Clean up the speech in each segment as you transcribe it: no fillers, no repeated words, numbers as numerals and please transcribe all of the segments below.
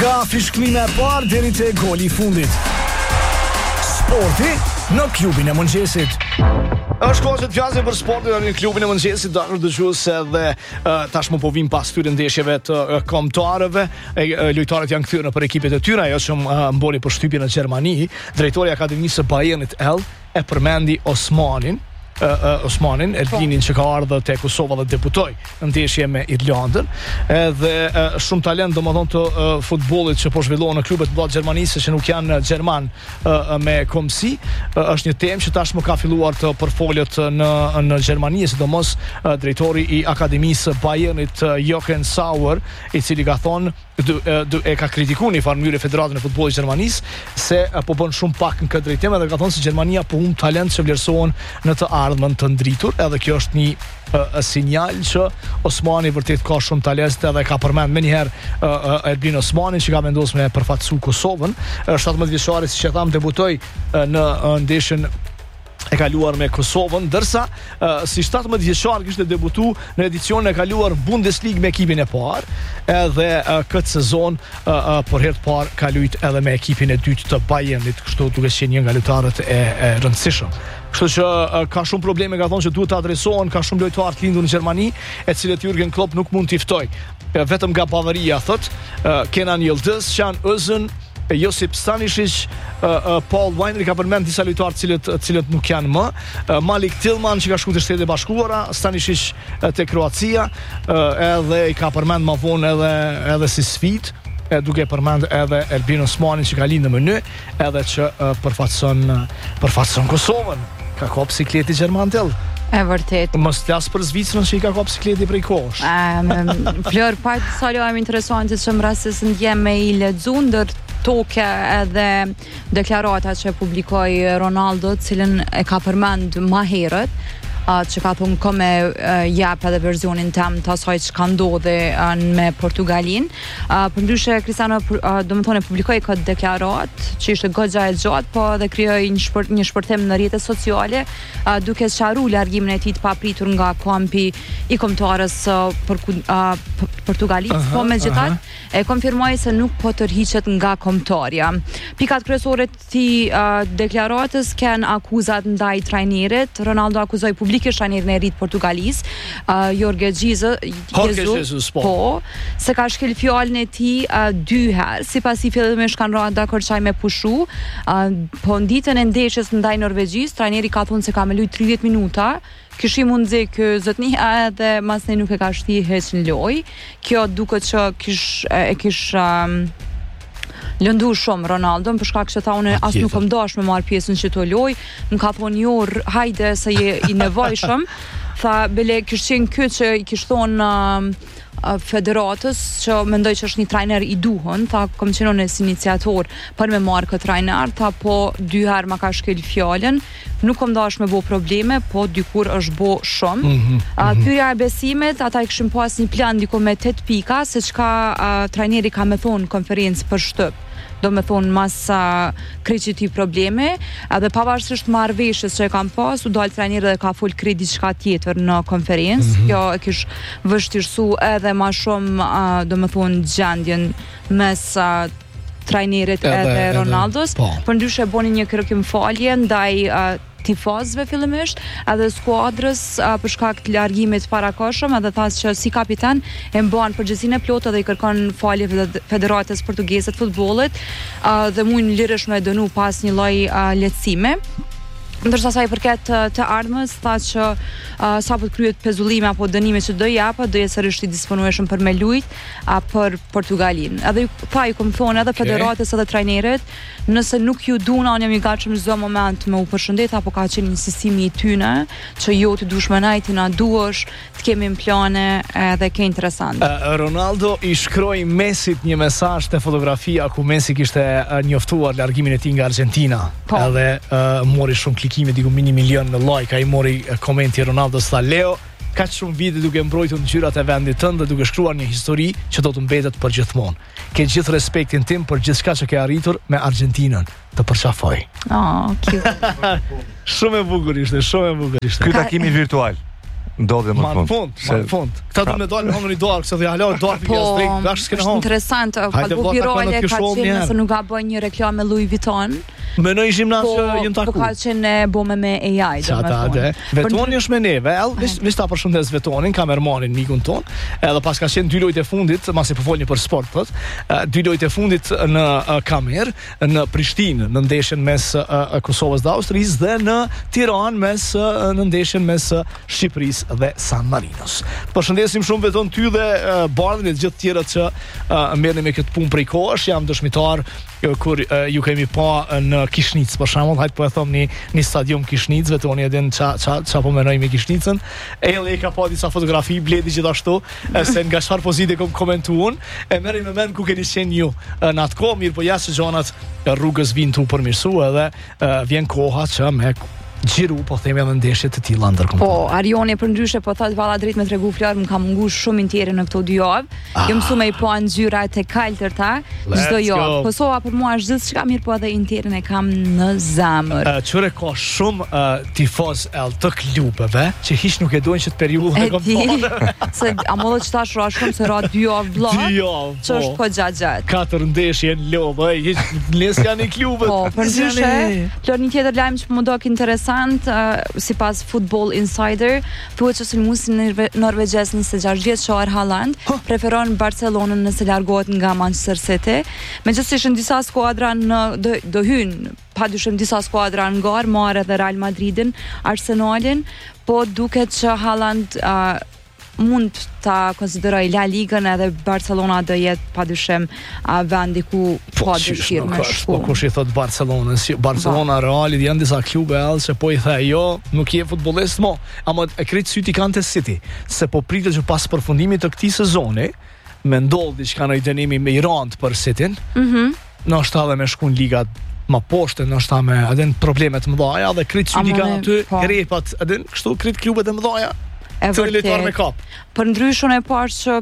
Nga fishklime e parë deri te goli I fundit. Sporti në klubin e mëngjesit. Është kohë që të flasim për sportin në klubin e mëngjesit, dashur dëgjues, edhe tashmë po vim pas këtyre ndeshjeve të kombëtarëve. Lojtarët janë kthyer nëpër ekipet e tyre, ajo që mboni përshtypjen në Gjermani. Drejtori I Akademisë së Bayernit e përmendi Osmanin, Erdinin që ka ardhur te Kosova dhe debutoi në ndeshje me Irlandën, edhe shumë talent domethënë të futbollit që po zhvillohen në klubet të Gjermanisë që nuk janë gjerman me komsi, është një temë që tashmë ka filluar të përfolet në Gjermani, sidomos drejtori I Akademisë Bayernit Jochen Sauer, I cili ka thonë e ka kritikuar në farë mënyrë Federatën e Futbollit të Gjermanisë se po bën shumë pak në këtë drejtim, dhe ka thonë se Gjermania po humb talent që vlerësohen në të ardhmen të ndritur, edhe kjo është një sinjal që Osmani vërtet ka shumë talent, edhe ka përmend menjëherë Erbin Osmanin që ka vendosur me përfaqësu Kosovën. 17 vjeçari, siç e tham, debutoi në ndeshjen e kaluar me Kosovën, ndërsa si 17 vjeçar kishte debutuar në edicionin e kaluar Bundesliga me ekipin e parë, edhe këtë sezon për herë të parë ka luajtur edhe me ekipin e dytë të Bayernit, kështu duke qenë një nga lojtarët e rëndësishëm. Kështu që ka shumë probleme, ka thonë që duhet të adresohen, ka shumë lojtarë të lindur në Gjermani, e cilët Jürgen Klopp nuk mund t'i ftoj. Vetëm nga Bavaria, thot, Kenan Yıldız, Can Özün, Josip Stanisic, Paul Weinrich, ka përmend disa lojtarë cilët nuk janë më, Malik Tillman që ka shkuar te Shtetet e Bashkuara, Stanisic te Kroacia, edhe I ka përmend më vonë edhe si sfidë, duke përmend edhe Erbin Osmanin që ka linë në mëny, edhe që përfaqëson Kosovën. Ka kopë sikleti gjerman tell. E vërtet. Mos flas për Zvicrën që I ka kopë sikleti prej kohësh. Flor, pa sa lojë interesante që më rastis ndjem me I lexu ndër toke edhe deklarata që publikoi Ronaldo, cilën e ka përmend më herët, që ka thonë ko me jap edhe versionin tem të asaj që ka ndodhe me Portugalin. Përndryshe Cristiano do më thonë e publikoi këtë deklarat që ishte goxha e gjatë, po dhe krijoi një shpërthim në rrjetet sociale, duke sqaruar largimin e tij të papritur nga kampi I kombëtarës Portugalit, po megjithatë e konfirmoi se nuk po tërhiqet nga kombëtarja. Pikat kryesore të deklaratës kanë akuzat ndaj trajnerit. Ronaldo akuzoi publikisht trajnerin e ri të Portugalisë, Jorge Jesus, po, se ka shkel fjalën e tij 2 herë, sipas I fillimisht kanë rënë dakord çaj me pushu, po në ditën e ndeshjes ndaj Norvegjisë, trajneri ka thonë se ka me luajtur 30 minuta, kishim mundzi kë zotnia edhe masnej nuk e ka shti heq në lojë. Kjo duket që kish lëndu shumë Ronaldo, për shkak që tha unë as nuk më dash me marr pjesën që to loj, më ka thonë hajde se je I nevojshëm. Tha bele kish qenë ky që I kish thonë federatës që mendoj që është një trajner I duhur, tha kom qenë unë si iniciator për me marrë këtë trajner, tha po 2 herë ma ka shkel fjalën, nuk kom dash me bo probleme, po dikur është bo shumë. Pyetja e besimit, ata I kishin pas një plan diku me 8 pika, se çka trajneri ka me thonë konferencë për shtyp. Do me thonë mas kreqit I probleme, edhe pavarësisht marrëveshjes që e kam pas, u dal trajneri dhe ka fol kredi çka tjetër në konferencë. Kjo e kish vështirësu edhe ma shumë, do me thonë, gjendjen mes trajnerit edhe Ronaldos. Përndryshe boni një kërkim falje ndaj tifozëve fillimisht, edhe skuadrës për shkak të largimit parakohshëm, edhe thas që si kapitan e mban përgjegjësinë e plotë dhe I kërkon falje Federatës Portugeze të Futbollit, dhe mund lirish me dënu pas një lloj lehtësime. Ndërsa sa I përket të ardhmës, tha që sa po të kryet pezullime apo dënime që do japa, do jetë sërish I disponueshëm për me lujt për Portugalin. Edhe tha I kom thonë edhe federatës edhe trajnerit, nëse nuk ju duna, unë jam I gatshëm çdo moment me u përshëndet, apo ka qenë insistimi I tyne, që jo të dush me najti na duash, të kemi në plane edhe ke interesant. Ronaldo I shkroi Mesit një mesazh te fotografia ku Messi kishte njoftuar largimin e tij nga Argentina. Edhe mori shumë klikime, diku mini milion në like, ai mori komenti Ronaldo sta Leo, ka shumë vite duke mbrojtur ngjyrat e vendit tënd dhe duke shkruar një histori që do të mbetet për gjithmonë. Ke gjithë respektin tim për gjithçka që ke arritur me Argentinën. Të përqafoj. Cute. Shumë e bukur ishte, shumë e bukur ishte. Ky takimi virtual. ndodhe më fund. Këta do me dalë me hënë i dorë, kësa dhe halë dorë pikës drejt, bashkë s'kene hënë. Interesant, ka bu virale, ka qenë nëse nuk ka bëj një reklam me Louis Vuitton. Me në ishim na që jënë taku. Po ka qenë bome me AI, do me thonë. Vetoni është me neve, vis ta përshëndes Vetonin, kamermanin, mikun ton, edhe pas ka qenë 2 lojtë e fundit, masi po folni për sport, 2 lojtë e fundit në Kamer, në Prishtinë, në ndeshjen mes Kosovës dhe Austrisë dhe në Tiranë në ndeshjen mes Shqipërisë dhe San Marinos. Përshëndesim shumë Veton ty dhe Bardhin e gjithë tjerët që merrni me këtë punë prej kohësh, jam dëshmitar kur ju kemi pa në Kishnic për shembull, hajt po e them një stadium Kishnic, Vetoni e din ça po menoj me Kishnicën. Edhe ka pa disa fotografi, Bledi gjithashtu, se nga çfarë pozite komentuan, e merri me mend ku keni qenë ju në atë kohë, mirë po jashtë gjonat rrugës vinë tu përmirësu edhe vjen koha që me gjiru, po themi edhe ndeshje të tilla ndërkombëtare. Po, Arioni përndryshe po thot valla drejt me tregu fjalë, më ka munguar shumë interi në këto 2 javë. Jam mësuar me po ngjyra të kaltërta çdo javë. Kosova për mua është gjithçka, mirë po edhe interin e kam në zemër. Çore ka shumë tifoz të klubeve që hiç nuk e duan që të periudhën e kombëtare. Se amollë që tash ra shumë se ra 2 javë vëlla. 2 javë. Ç'është ko gjatë. 4 ndeshje në lodh, hiç les janë klubet. Po, përndryshe, plot një tjetër lajm që më dok interesant. Sipas Football Insider, thuhet që sulmuesi norvegjes 26 vjeçar Haaland preferon Barcelonën nëse largohet nga Manchester City. Megjithëse disa skuadra do hyjnë, padyshim disa skuadra në garë, marrë edhe Real Madridin, Arsenalin, po duket që Haaland mund ta konsideroj La Ligën edhe Barcelona do jetë padyshim vendi ku ka dëshirë me shku. Po kush i thot Barcelonës, Barcelona, Realit janë disa klube që po i the jo, nuk je futbollist mo, ama e krit syti kanë te City, se po pritet që pas përfundimit të këtij sezoni me ndodh diçka në dënimi me Iran për Cityn. Nështë edhe me shku në ligat ma poshtë, nështë me edhe problemet mëdhaja dhe krit syti kanë aty, krepat, edhe kështu krit klubet e mëdhaja. E vërtet. Me kap. Për ndryshun e parë që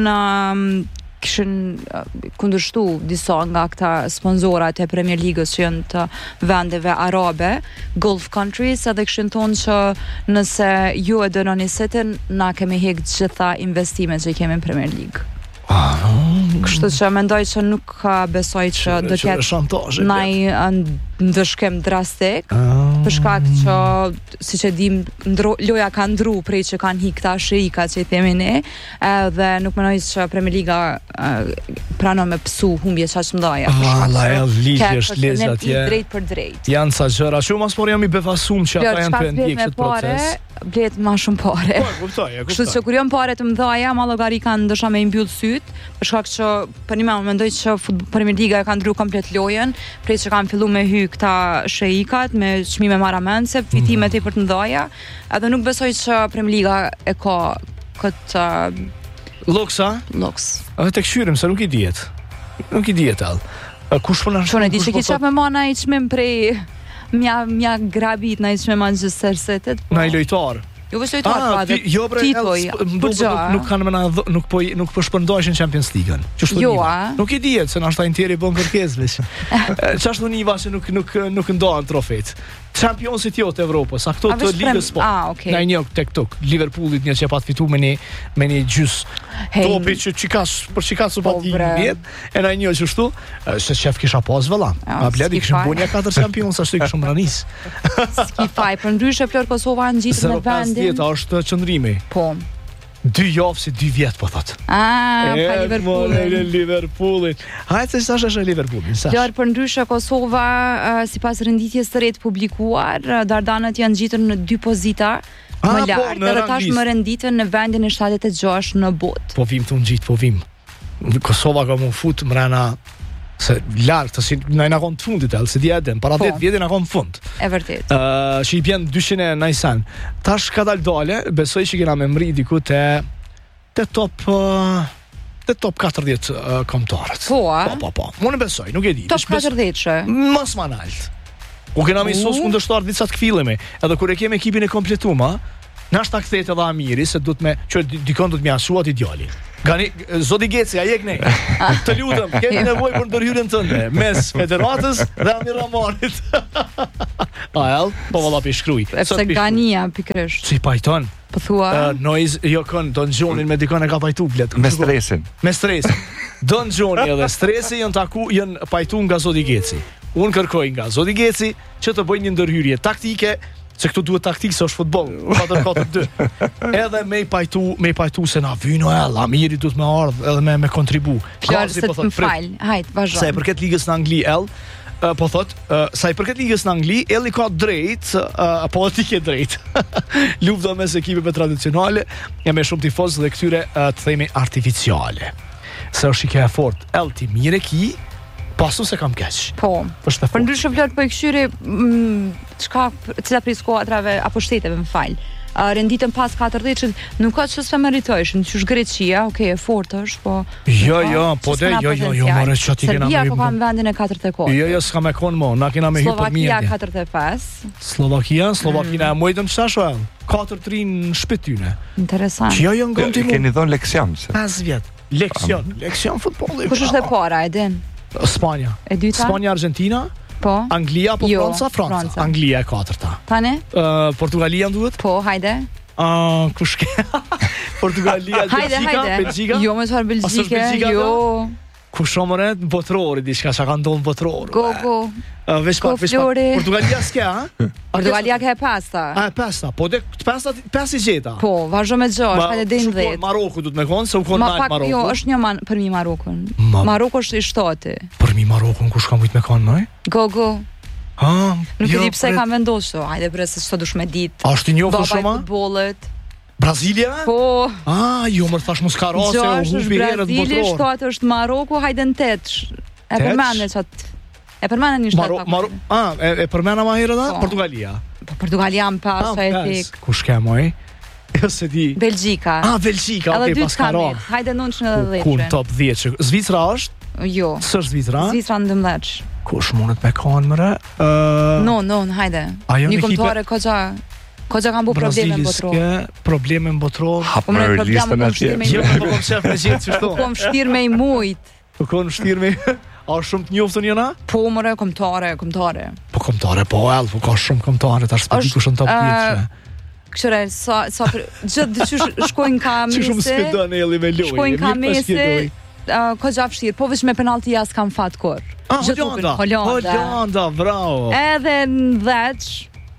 kishin kundërshtu disa nga këta sponsorat e Premier Ligës që janë të vendeve arabe, Gulf Countries, edhe kishin thonë që nëse ju e dënoni Cityn, na kemi hek gjitha investimet që i kemi në Premier League. Kështu që mendoj që nuk besoj që do të ketë ndaj ndëshkim drastik, për shkak që siç e dim loja ka ndru prej që kanë hik tash shika që i themi ne, dhe nuk mendoj që Premier Liga pranon me psu humbje çaq mëdha. Valla, ligji është lezë atje. Drejt për drejt. Janë sa gjëra, shumë as por jam i befasuar që ata janë të ndjekë këtë proces. Blet ma shumë pare. Po, kuptoj. Kështu që kur janë pare të mëdhaja, ma llogari kanë ndoshta me i mbyll syt, për shkak që për një moment mendoj që Premier Liga e ka ndru komplet lojën, prej që kanë filluar me hy këta sheikat me çmime marramendse, fitimet e për të mëdhaja, edhe nuk besoj që Premier Liga e ka këtë Loks. Edhe tek shyrim se nuk i dihet. Nuk i dihet all. Kush po na shon e di që kiçap me mana i çmim prej mja grabit na i çmim Manchester City. Na i lojtar. Jo vetë lojtar, tituj. Nuk kanë më nuk po shpërndajshin Champions League-ën. Jo, nuk i dihet se na shta Interi bën kërkesë. Çashtu niva se nuk ndahen trofejt. Championsit jo të Evropës, a këto të ligës po. Okay. Na i një tek tok. Liverpoolit një që pat fitu me një gjys topi që çikas u pati vjet, e na i një çështu, se shef kisha pas vëlla. A Bledi kishim bunja 4 champions ashtu kishim ranis. Skifaj, për ndryshe Flor Kosova ngjitet në vendin. 0.50 është qëndrimi. Po. 2 javë si 2 vjet po thot. Pa Liverpoolin. Hajde se sa është Liverpoolin. Flor, për ndryshe Kosova sipas renditjes së re të publikuar, Dardanët janë ngjitur në 2 pozita më lart, edhe tash më renditen në vendin e 76 në botë. Po vim të ngjit, po vim. Kosova ka më fut mrena se lartë, të si na kon të fundit, se di edhen, para 10 vjetë na kon të fund. E vërtet. Që i bjen 200 najsan. Tash ka dale, besoj që kena me mri diku te top 40 kombëtarët. Po. Unë besoj, nuk e di. Top 40. Mos më nalt. U kena me sos kundërshtar ditë sa të kfillemi. Edhe kur e kemi ekipin e kompletuar, na shta kthehet edhe Amiri se duhet me, që dikon duhet më ashuat ideali. Gani zoti Geci, a jek ne. Të lutem, kemi nevojë për ndërhyrjen tënde mes Federatës dhe Amir Ramarit. Po valla pi shkruaj. Sepse Gania pikërisht. Si pajton. Po thua. Noiz, jo kënë, Don Gjonin me dikon e ka pajtu blet. Me stresin. Me stresin. Don Gjoni edhe stresi janë pajtu nga Zoti Geci. Unë kërkoj nga Zoti Geci që të bëjnë një ndërhyrje taktike, se këtu duhet taktikë se është futboll, 4-4-2. Edhe me i pajtu se na vyno Amiri duhet me ardh edhe me kontribu. Fjalë se të më fal. Hajt, vazhdo. Sa i përket ligës në Angli po thot, sa i përket ligës në Angli, Elli ka drejt, po ti ke drejt. Lufta mes ekipeve tradicionale e me shumë tifoz dhe këtyre të themi artificiale. Se është i ke e fort, ti mire ki, pasu se kam keq. Po. Për ndryshë vlot po i këshyri cila prej skuadrave apo shteteve më fal. Renditën pas 40 që nuk ka ç'se meritojshin, qysh Greqia, okay, e fortë është, po. Jo, more çati kena me. Serbia po ka në vendin e 44. Jo, s'ka me kon mo, na kena me hypermjedje. Slovakia 45. Slovakia e mujtëm çfarë shoh? 4-3 në shtëpi tyne. Interesant. Jo, në kontinuum. Keni dhënë leksion se. 5 vjet. Leksion futbolli. Kush është e para, e din? Spanja. E dyta? Spanja, Argentina. Po. Anglia po Franca. Anglia e 4-ta. Tani? Portugalia duhet? Po, hajde. Kush ke? Portugalia, Belgjika. Jo, më çfarë Belgjike, jo. Kush omore botrori diçka çka ka ndonjë botror. Go. Veç Portugalia s'ke, ha? Portugalia ka pasta. Pasta. Po de pasta i gjeta. Po, vazhdo me 6, hajde deri në 10. Maroku duhet me kon se u kon Maroku. Jo, është një për mi Marokun. Maroku është i shtati. Për mi Marokun kush ka mujt me kon më? Go. Nuk e di pse kam vendosur. Hajde bre se ç'do dush me ditë. A është i njohur shumë? Baba i futbollit. Brazilia? Po. Jo më thash mos ka rase, u hubi herët botror. Brazili, shtati është Maroku, hajde në 8. E përmendë çat. E përmendë një shtat. E përmenda ma herët, Portugalia. Po Portugalia më pas e thik. Kush ke moj? Jo se di. Belgjika. Belgjika, okay, pas ka ra. Hajde 910. Kun top 10. Zvicra është? Jo. S'është Zvicra? Zvicra në 11. Kush mundet me kanë mëre? Non, hajde. Një kontore Koqa kam bu probleme në botror. Probleme në botror. Hapë më listën atje. Jo, po kom qef me gjithë që shto. Po kom shtirë me i mujt. Po kom shtirë me... A shumë të njoftën jona? Po mëre, komtare. Po komtare, po ka shumë komtare, ta shpëti ku shumë top 10. Këshire, gjithë dhe që shkojnë ka mesi. Që shumë spidon e li me loj. Shkojnë ka mesi, koqa fshirë, po veç me penalti jas kam fat kur. Hollanda, bravo. Edhe në dheq.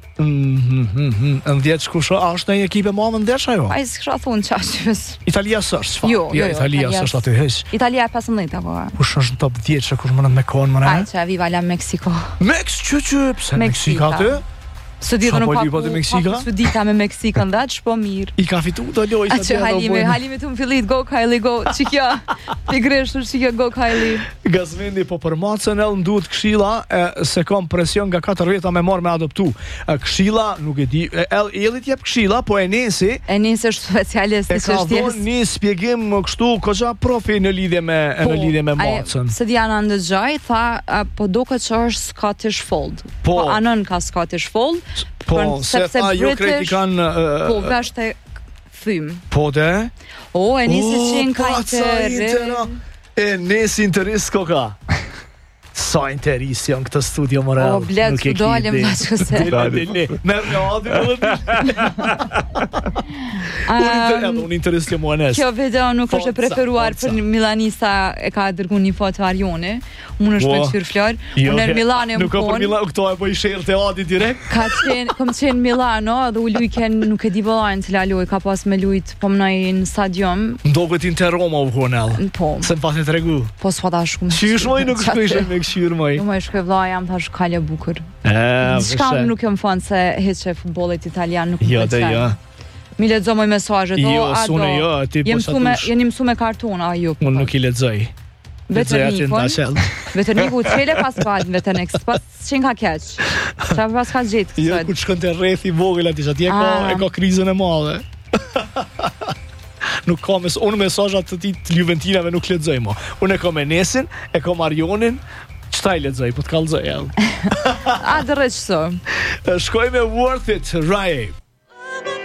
Në 10 kush është një ekipe më në 10 ajo? Ai s'kisha thonë çfarë. Italia s'është. Jo, Italia s'është aty hiç. Italia 15 apo. Kush është në top 10 që kush mund të më kon më? Ai që viva la Meksiko. Pse Meksika aty? Së ditë nuk ka së dita me Meksikën dhe që po mirë. I ka fitu të lojë. A që halime të më fillit, go Kylie, go, që kja, pigreshtur që kja, go Kylie. Gazmendi, po për macën el nduhet këshilla, se kom presion nga 4 veta me marrë me adoptu. Këshilla, nuk e di, Ellit jep këshilla, po Enesi është specialist e ka dhonë një spjegim kështu, koqa profi në lidhje me macën. Se Diana ndëgjaj, tha, po do këtë që është Scottish Fold. Po anën ka Scottish Fold. Po, se tha jo kreti kanë... Po, vesh të thym. Po, de? E nisi qenë ka interë. E nisi interës koka. Sa interës janë këtë studio morel. O, bled, së dollem nga që se. Merë në adi, unë interës të mua nesë. Kjo video nuk është e preferuar për Milanista e ka dërgu një foto Arjone. Unë është me qyrë florë. Unë e Milane më konë. Nuk ka për Milano, këto e po i shërë të adi direkt. Kom qenë Milano dhe u lujken nuk e di bëllajnë cila luj. Ka pas me lujt po mënaj në stadium. Ndo këtë Inter Roma u konel. Po. Se në pati të regu. Po s'pa shku me qyrë moj nuk shkojshë me këshyrë moj. Nuk me shkoj vla jam thash kalje bukur. Shka nuk jom fanë se heqe futbolit italian nuk më pëlqen. Mi lexo moj mesazhet jeni mësu me kartona ju. Unë nuk i lexoj. Veterniku çele pas kalën Veternex pas çin ka keq. Çfarë pas ka gjetë kësaj? Jo ku shkonte rreth i vogël aty atje ka krizën e madhe. Nuk ka unë mesazhat të tij të Juventinave nuk lexoj më. Unë e kam Enesin, e kam Arjonin. Ç'ta i lexoj, po të kallzoj. A drejt so. Shkoj me Worth It, Raje.